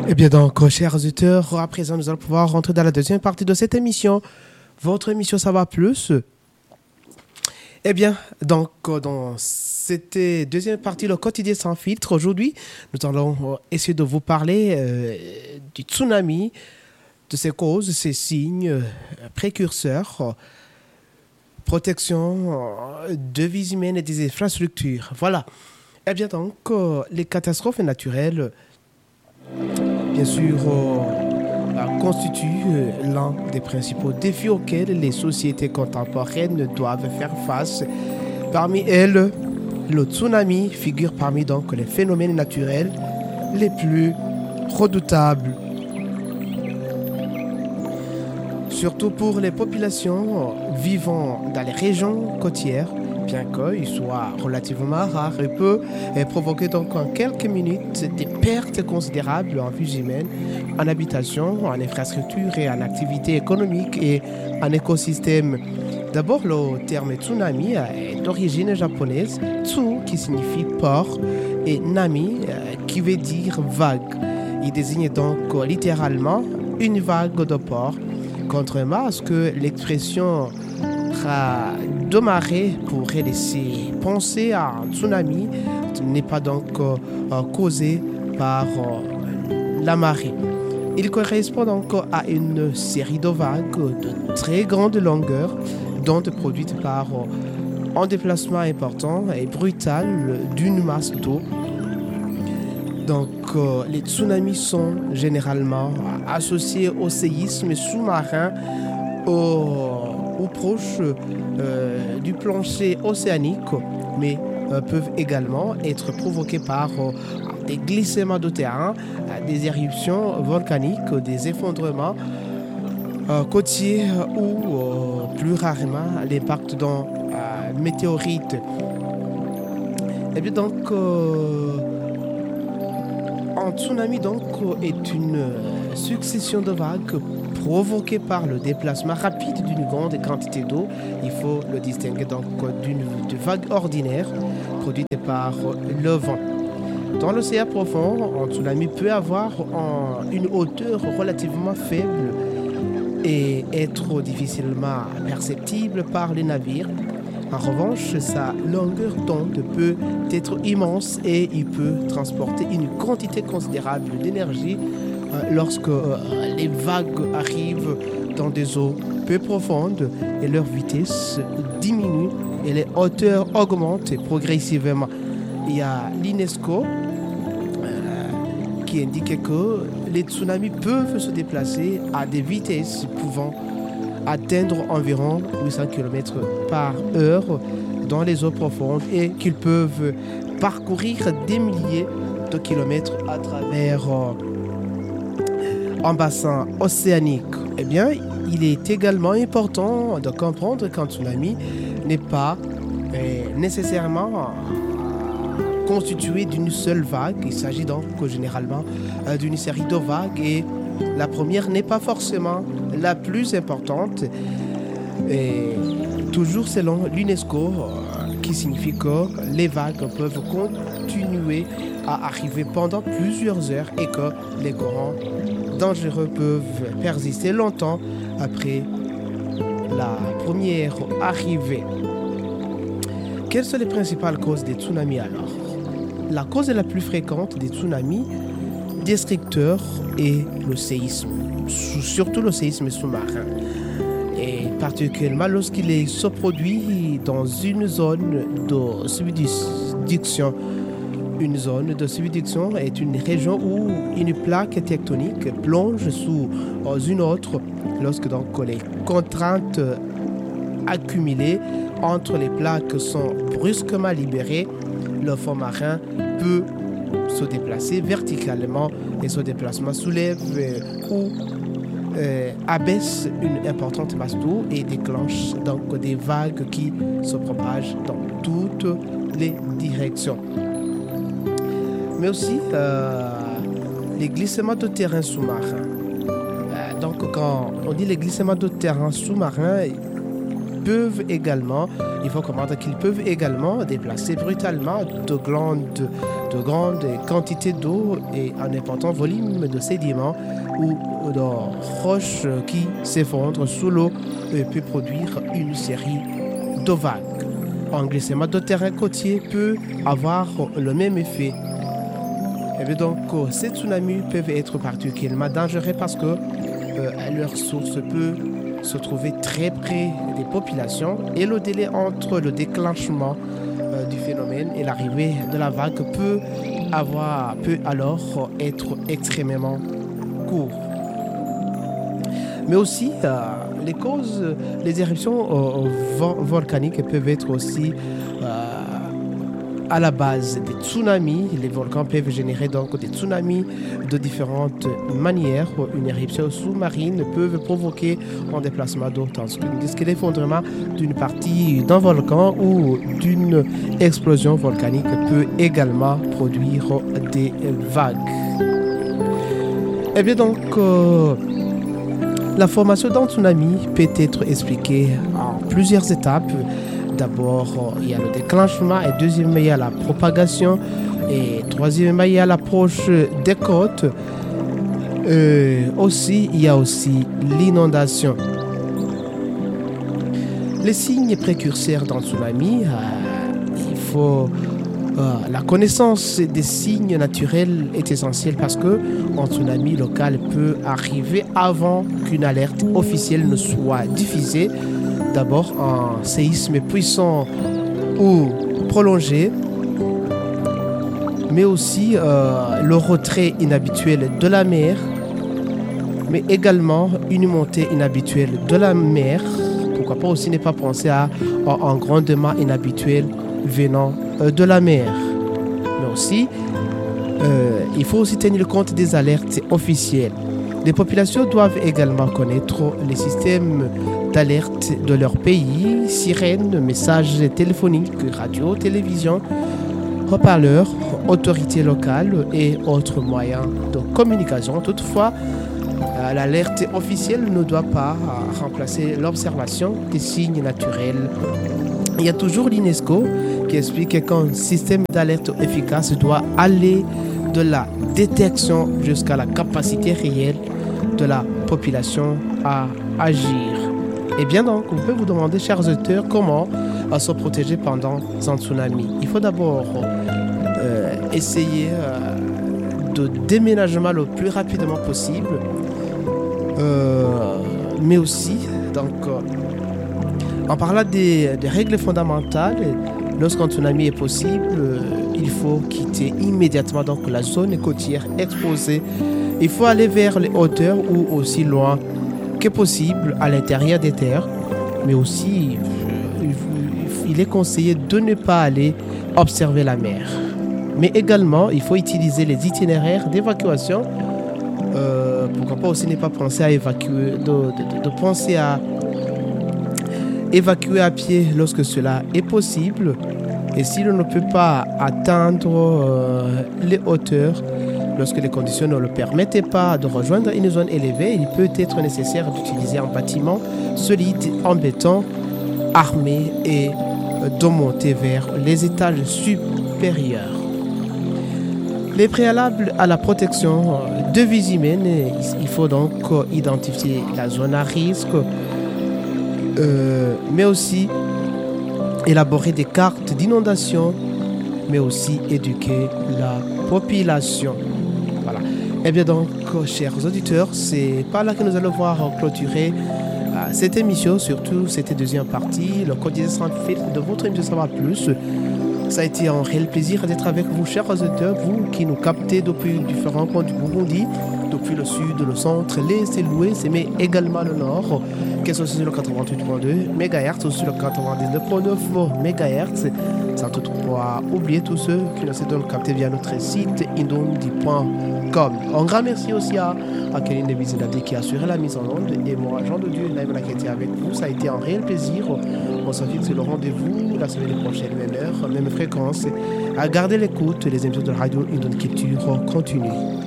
Eh bien donc, chers auditeurs, à présent, nous allons pouvoir rentrer dans la deuxième partie de cette émission. Votre émission Ça va plus. Eh bien, donc, dans cette deuxième partie, le quotidien sans filtre, aujourd'hui, nous allons essayer de vous parler du tsunami, de ses causes, ses signes, précurseurs, protection de vies humaines et des infrastructures. Voilà. Eh bien donc, les catastrophes naturelles, bien sûr, constituent l'un des principaux défis auxquels les sociétés contemporaines doivent faire face. Parmi elles, le tsunami figure parmi donc les phénomènes naturels les plus redoutables. Surtout pour les populations vivant dans les régions côtières, bien qu'il soit relativement rare et peut provoquer donc en quelques minutes des pertes considérables en vies humaines, en habitation, en infrastructure et en activité économique et en écosystème. D'abord, le terme tsunami est d'origine japonaise, tsu qui signifie port et nami qui veut dire vague. Il désigne donc littéralement une vague de port, contrairement à ce que l'expression de marée pourrait laisser penser à un tsunami n'est pas donc causé par la marée. Il correspond donc à une série de vagues de très grande longueur, dont produites par un déplacement important et brutal d'une masse d'eau. Donc, les tsunamis sont généralement associés au séisme sous-marin ou proches du plancher océanique, mais peuvent également être provoqués par des glissements de terrain, des éruptions volcaniques, des effondrements côtiers ou plus rarement l'impact d'un météorite. Et bien donc, un tsunami donc est une succession de vagues provoquées par le déplacement rapide d'une grande quantité d'eau. Il faut le distinguer donc d'une vague ordinaire produite par le vent. Dans l'océan profond, un tsunami peut avoir une hauteur relativement faible et être difficilement perceptible par les navires. En revanche, sa longueur d'onde peut être immense et il peut transporter une quantité considérable d'énergie lorsque les vagues arrivent dans des eaux peu profondes et leur vitesse diminue et les hauteurs augmentent progressivement. Il y a l'UNESCO qui indique que les tsunamis peuvent se déplacer à des vitesses pouvant atteindre environ 800 km par heure dans les eaux profondes et qu'ils peuvent parcourir des milliers de kilomètres à travers un bassin océanique. Eh bien, il est également important de comprendre qu'un tsunami n'est pas nécessairement constitué d'une seule vague. Il s'agit donc généralement d'une série de vagues et la première n'est pas forcément la plus importante, et toujours selon l'UNESCO, qui signifie que les vagues peuvent continuer à arriver pendant plusieurs heures et que les courants dangereux peuvent persister longtemps après la première arrivée. Quelles sont les principales causes des tsunamis alors? La cause la plus fréquente des tsunamis destructeurs est le séisme, surtout le séisme sous-marin, et particulièrement lorsqu'il se produit dans une zone de subduction. Une zone de subduction est une région où une plaque tectonique plonge sous une autre. Lorsque donc les contraintes accumulées entre les plaques sont brusquement libérées, le fond marin peut se déplacer verticalement et ce déplacement soulève ou abaisse une importante masse d'eau et déclenche donc des vagues qui se propagent dans toutes les directions. Mais aussi les glissements de terrain sous-marins. Donc quand on dit les glissements de terrain sous-marins, peuvent également, il faut comprendre qu'ils peuvent également déplacer brutalement de grandes de grandes quantités d'eau et un important volume de sédiments ou de roches qui s'effondrent sous l'eau peut produire une série de vagues. Un glissement de terrain côtier peut avoir le même effet. Et bien donc, ces tsunamis peuvent être particulièrement dangereux parce que leur source peut se trouver très près des populations et le délai entre le déclenchement du phénomène et l'arrivée de la vague peut alors être extrêmement court. Mais aussi, les éruptions volcaniques peuvent être aussi à la base des tsunamis. Les volcans peuvent générer donc des tsunamis de différentes manières. Une éruption sous-marine peut provoquer un déplacement d'eau, tandis que l'effondrement d'une partie d'un volcan ou d'une explosion volcanique peut également produire des vagues. Et bien donc, la formation d'un tsunami peut être expliquée en plusieurs étapes. D'abord, il y a le déclenchement, et deuxièmement, il y a la propagation, et troisièmement, il y a l'approche des côtes. Il y a aussi l'inondation. Les signes précurseurs d'un tsunami, la connaissance des signes naturels est essentielle parce qu'un tsunami local peut arriver avant qu'une alerte officielle ne soit diffusée. D'abord, un séisme puissant ou prolongé, mais aussi le retrait inhabituel de la mer, mais également une montée inhabituelle de la mer. Pourquoi pas aussi ne pas penser à un grondement inhabituel venant de la mer. Mais aussi, il faut aussi tenir compte des alertes officielles. Les populations doivent également connaître les systèmes d'alerte de leur pays, sirènes, messages téléphoniques, radio, télévision, haut-parleurs, autorités locales et autres moyens de communication. Toutefois, l'alerte officielle ne doit pas remplacer l'observation des signes naturels. Il y a toujours l'UNESCO qui explique qu'un système d'alerte efficace doit aller de la détection jusqu'à la capacité réelle de la population à agir. Et bien donc, on peut vous demander, chers auditeurs, comment se protéger pendant un tsunami. Il faut d'abord essayer de déménagement le plus rapidement possible, mais aussi, donc, en parlant des règles fondamentales, lorsqu'un tsunami est possible, il faut quitter immédiatement donc la zone côtière exposée. Il faut aller vers les hauteurs ou aussi loin que possible à l'intérieur des terres. Mais aussi, il est conseillé de ne pas aller observer la mer. Mais également, il faut utiliser les itinéraires d'évacuation. Pourquoi pas aussi ne pas penser à évacuer, de penser à évacuer à pied lorsque cela est possible. Et si l'on ne peut pas atteindre les hauteurs, lorsque les conditions ne le permettent pas de rejoindre une zone élevée, il peut être nécessaire d'utiliser un bâtiment solide en béton, armé et de monter vers les étages supérieurs. Les préalables à la protection de vies humaines, il faut donc identifier la zone à risque, mais aussi élaborer des cartes d'inondation, mais aussi éduquer la population. Voilà. Et bien donc, chers auditeurs, c'est par là que nous allons voir clôturer cette émission, surtout cette deuxième partie, le quotidien sans filtre de votre émission Savoir Plus. Ça a été un réel plaisir d'être avec vous, chers auditeurs, vous qui nous captez depuis différents coins du Burundi, depuis le sud, le centre, l'est et l'ouest, mais également le nord, qui sont sur le 88.2 MHz ou sur le 99.9 MHz, sans toutefois oublier tous ceux qui nous ont capté via notre site indondi.com. Un grand merci aussi à Kéline Bizinadi qui a assuré la mise en onde et moi, Jean de Dieu, Naïma qui était avec vous. Ça a été un réel plaisir. On se fixe le rendez-vous la semaine prochaine, même heure, même fréquence. À garder l'écoute, les émissions de Radio Indon Culture continuent.